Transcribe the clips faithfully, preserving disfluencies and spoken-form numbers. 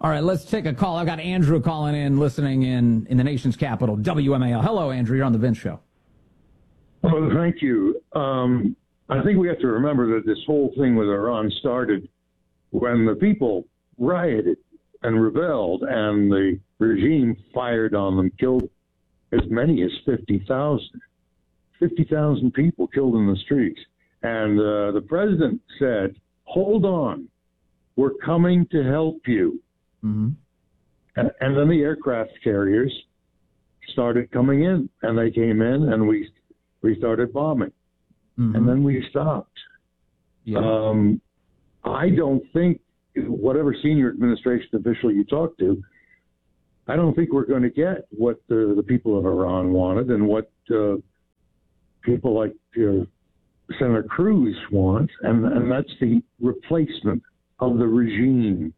All right, let's take a call. I've got Andrew calling in, listening in in the nation's capital, W M A L. Hello, Andrew. You're on the Vince Show. Well, thank you. Um, I think we have to remember that this whole thing with Iran started when the people rioted and rebelled, and the regime fired on them, killed as many as fifty thousand. fifty thousand people killed in the streets. And uh, the president said, hold on, we're coming to help you. Mm-hmm. And, and then the aircraft carriers started coming in, and they came in, and we we started bombing. Mm-hmm. And then we stopped. Yeah. Um, I don't think, whatever senior administration official you talk to, I don't think we're going to get what the, the people of Iran wanted and what uh, people like uh, Senator Cruz want, and, and that's the replacement of the regime.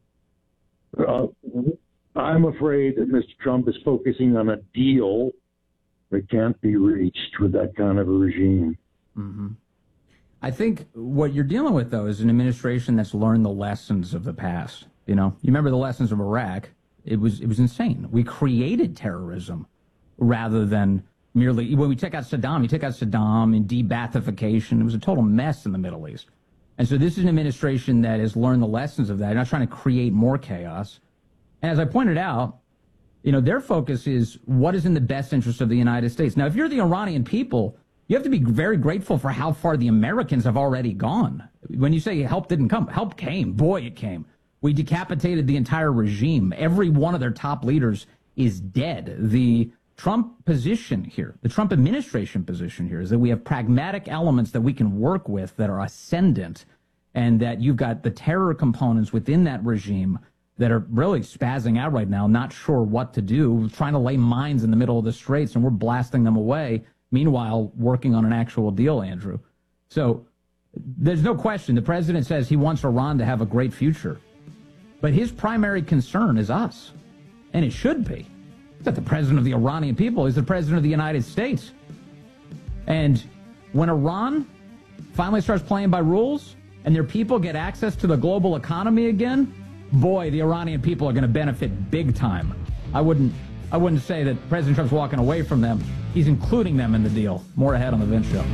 Uh, I'm afraid that Mister Trump is focusing on a deal that can't be reached with that kind of a regime. Mm-hmm. I think what you're dealing with, though, is an administration that's learned the lessons of the past. You know, you remember the lessons of Iraq. It was it was insane. We created terrorism rather than merely, when we took out Saddam, you took out Saddam and de-Baathification. It was a total mess in the Middle East. And so this is an administration that has learned the lessons of that. They're not trying to create more chaos. And as I pointed out, you know, their focus is what is in the best interest of the United States. Now, if you're the Iranian people, you have to be very grateful for how far the Americans have already gone. When you say help didn't come, help came. Boy, it came. We decapitated the entire regime. Every one of their top leaders is dead. The Trump position here, the Trump administration position here, is that we have pragmatic elements that we can work with that are ascendant, and that you've got the terror components within that regime that are really spazzing out right now, not sure what to do, trying to lay mines in the middle of the straits, and we're blasting them away, meanwhile working on an actual deal, Andrew. So there's no question. The president says he wants Iran to have a great future, but his primary concern is us, and it should be. That the president of the Iranian people is the president of the United States. And when Iran finally starts playing by rules and their people get access to the global economy again, boy, the Iranian people are going to benefit big time. I wouldn't I wouldn't say that President Trump's walking away from them. He's including them in the deal. More ahead on the Vince Show.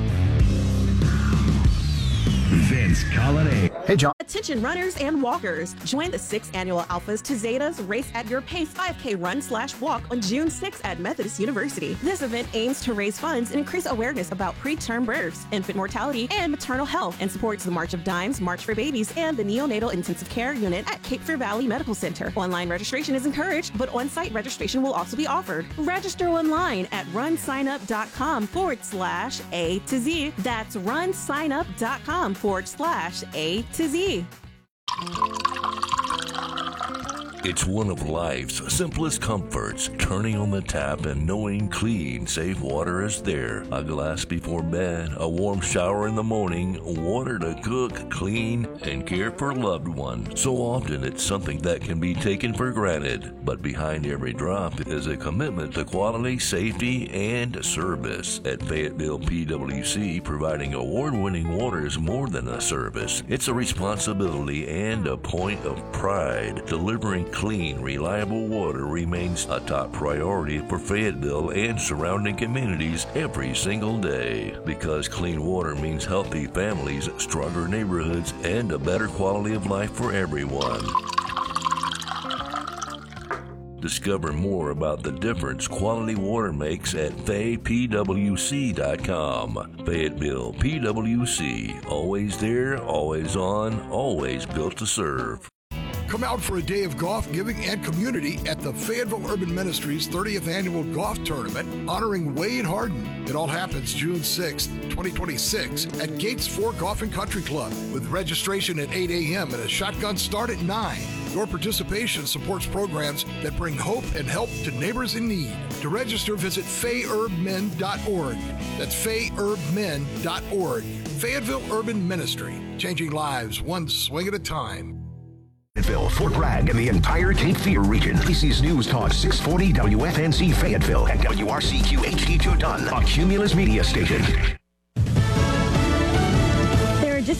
Vince Colonnade. Hey, John. Attention runners and walkers. Join the sixth annual Alphas to Zetas Race at Your Pace five K run slash walk on June sixth at Methodist University. This event aims to raise funds and increase awareness about preterm births, infant mortality, and maternal health, and supports the March of Dimes, March for Babies, and the Neonatal Intensive Care Unit at Cape Fear Valley Medical Center. Online registration is encouraged, but on-site registration will also be offered. Register online at runsignup.com forward slash A to Z. That's runsignup.com forward slash A to Z. It's one of life's simplest comforts, turning on the tap and knowing clean, safe water is there. A glass before bed, a warm shower in the morning, water to cook, clean, and care for loved ones. So often it's something that can be taken for granted, but behind every drop is a commitment to quality, safety, and service. At Fayetteville P W C, providing award-winning water is more than a service. It's a responsibility and a point of pride. Delivering clean, reliable water remains a top priority for Fayetteville and surrounding communities every single day. Because clean water means healthy families, stronger neighborhoods, and a better quality of life for everyone. Discover more about the difference quality water makes at Fay P W C dot com. Fayetteville P W C, always there, always on, always built to serve. Come out for a day of golf, giving, and community at the Fayetteville Urban Ministries thirtieth Annual Golf Tournament honoring Wade Harden. It all happens June sixth, twenty twenty-six at Gates four Golf and Country Club with registration at eight a.m. and a shotgun start at nine. Your participation supports programs that bring hope and help to neighbors in need. To register, visit fay urb men dot org. That's fay urb men dot org. Fayetteville Urban Ministry, changing lives one swing at a time. Fayetteville, Fort Bragg, and the entire Cape Fear region. This is News Talk six forty W F N C Fayetteville and W R C Q H D two Dunn, a Cumulus media station. There are just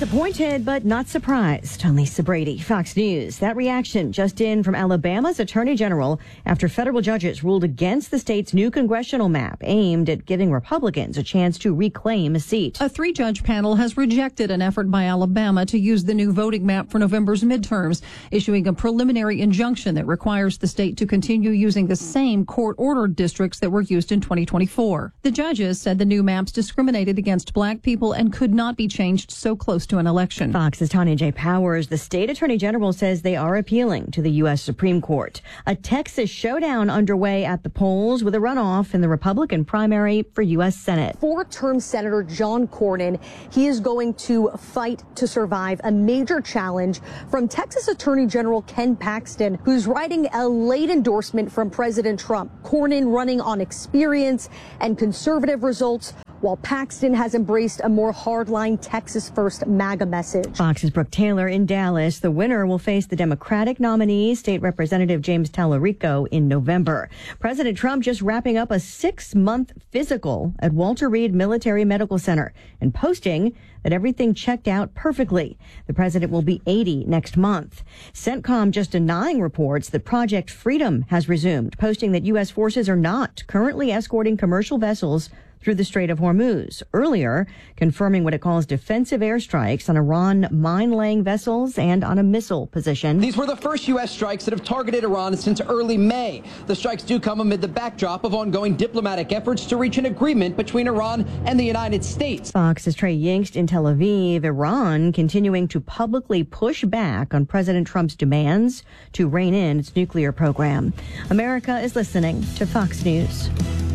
Disappointed, but not surprised. I'm Lisa Brady, Fox News. That reaction just in from Alabama's Attorney General after federal judges ruled against the state's new congressional map aimed at giving Republicans a chance to reclaim a seat. A three-judge panel has rejected an effort by Alabama to use the new voting map for November's midterms, issuing a preliminary injunction that requires the state to continue using the same court-ordered districts that were used in twenty twenty-four. The judges said the new maps discriminated against black people and could not be changed so close to an election. Fox's Tanya J. Powers, the state attorney general, says they are appealing to the U S Supreme Court. A Texas showdown underway at the polls with a runoff in the Republican primary for U S Senate. Four-term Senator John Cornyn, he is going to fight to survive a major challenge from Texas Attorney General Ken Paxton, who's writing a late endorsement from President Trump. Cornyn running on experience and conservative results, while Paxton has embraced a more hardline Texas-first MAGA message. Fox's Brooke Taylor in Dallas. The winner will face the Democratic nominee, State Representative James Tallarico, in November. President Trump just wrapping up a six-month physical at Walter Reed Military Medical Center and posting that everything checked out perfectly. The president will be eighty next month. CENTCOM just denying reports that Project Freedom has resumed, posting that U S forces are not currently escorting commercial vessels through the Strait of Hormuz. Earlier, confirming what it calls defensive airstrikes on Iran mine-laying vessels and on a missile position. These were the first U S strikes that have targeted Iran since early May. The strikes do come amid the backdrop of ongoing diplomatic efforts to reach an agreement between Iran and the United States. Fox's Trey Yingst in Tel Aviv. Iran continuing to publicly push back on President Trump's demands to rein in its nuclear program. America is listening to Fox News.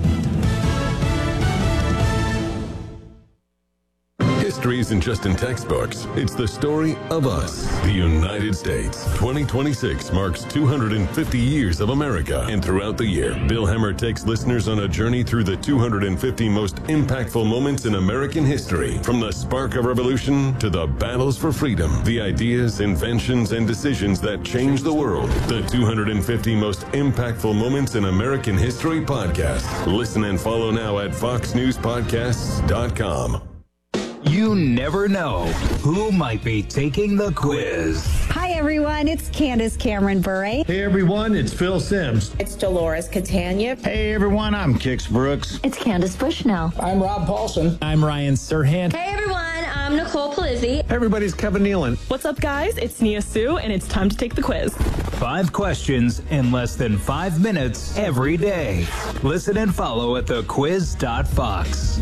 History isn't just in textbooks. It's the story of us, the United States. twenty twenty-six marks two hundred fifty years of America. And throughout the year, Bill Hemmer takes listeners on a journey through the two hundred fifty most impactful moments in American history. From the spark of revolution to the battles for freedom, the ideas, inventions, and decisions that changed the world. The two hundred fifty most impactful moments in American history podcast. Listen and follow now at fox news podcasts dot com. You never know who might be taking the quiz. Hi, everyone. It's Candace Cameron Bure. Hey, everyone. It's Phil Sims. It's Dolores Catania. Hey, everyone. I'm Kix Brooks. It's Candace Bushnell. I'm Rob Paulson. I'm Ryan Serhant. Hey, everyone. I'm Nicole Palizzi. Hey, everybody's Kevin Nealon. What's up, guys? It's Nia Sue, and it's time to take the quiz. Five questions in less than five minutes every day. Listen and follow at the quiz dot fox.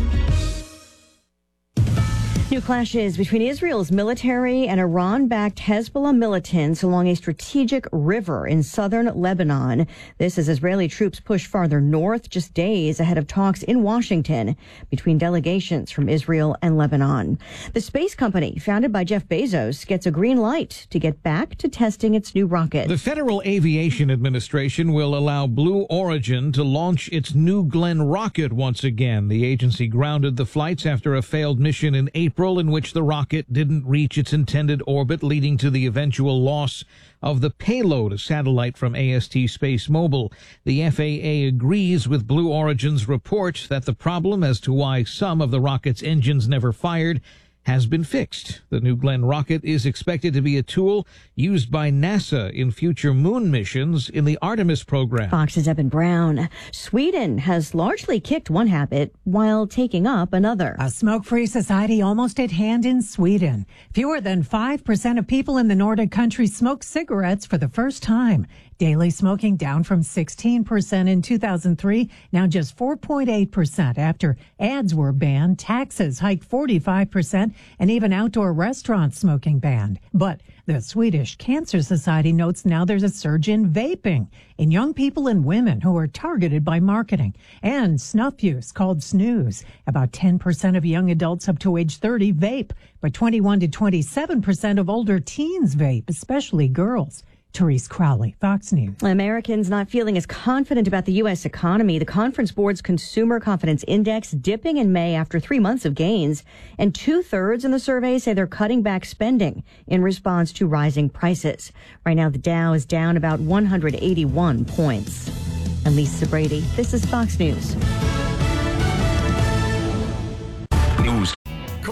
New clashes between Israel's military and Iran-backed Hezbollah militants along a strategic river in southern Lebanon. This as Israeli troops push farther north, just days ahead of talks in Washington between delegations from Israel and Lebanon. The space company, founded by Jeff Bezos, gets a green light to get back to testing its new rocket. The Federal Aviation Administration will allow Blue Origin to launch its New Glenn rocket once again. The agency grounded the flights after a failed mission in April, in which the rocket didn't reach its intended orbit, leading to the eventual loss of the payload, a satellite from A S T Space Mobile. The F A A agrees with Blue Origin's report that the problem as to why some of the rocket's engines never fired has been fixed. The New Glenn rocket is expected to be a tool used by NASA in future moon missions in the Artemis program. Fox's Eben Brown. Sweden has largely kicked one habit while taking up another. A smoke-free society almost at hand in Sweden. Fewer than five percent of people in the Nordic country smoke cigarettes for the first time. Daily smoking down from sixteen percent in two thousand three, now just four point eight percent after ads were banned, taxes hiked forty-five percent, and even outdoor restaurant smoking banned. But the Swedish Cancer Society notes now there's a surge in vaping in young people and women who are targeted by marketing, and snuff use called snooze. About ten percent of young adults up to age thirty vape, but twenty-one to twenty-seven percent of older teens vape, especially girls. Therese Crowley, Fox News. Americans not feeling as confident about the U S economy. The Conference Board's Consumer Confidence Index dipping in May after three months of gains. And two-thirds in the survey say they're cutting back spending in response to rising prices. Right now, the Dow is down about one hundred eighty-one points. I'm Lisa Brady. This is Fox News. News.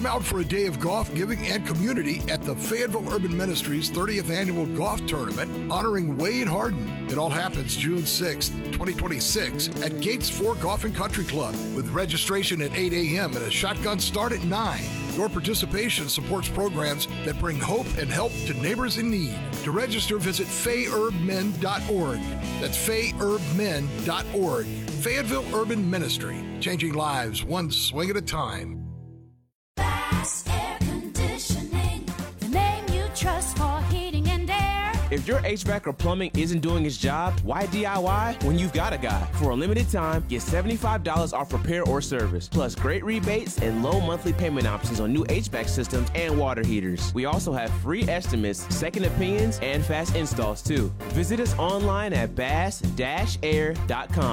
Come out for a day of golf giving and community at the Fayetteville Urban Ministries thirtieth Annual Golf Tournament honoring Wade Harden. It all happens June sixth, twenty twenty-six at Gates Four Golf and Country Club with registration at eight a.m. and a shotgun start at nine. Your participation supports programs that bring hope and help to neighbors in need. To register, visit fay urb men dot org. That's fay urb men dot org. Fayetteville Urban Ministry, changing lives one swing at a time. Bass Air Conditioning, the name you trust for heating and air. If your H V A C or plumbing isn't doing its job, why D I Y when you've got a guy? For a limited time, get seventy-five dollars off repair or service, plus great rebates and low monthly payment options on new H V A C systems and water heaters. We also have free estimates, second opinions, and fast installs too. Visit us online at bass dash air dot com.